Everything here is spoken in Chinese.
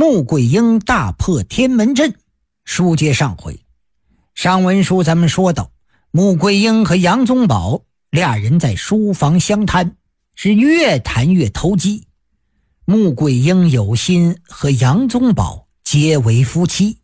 穆桂英大破天门阵。书接上回，上文书咱们说到，穆桂英和杨宗保俩人在书房相谈，是越谈越投机。穆桂英有心和杨宗保结为夫妻，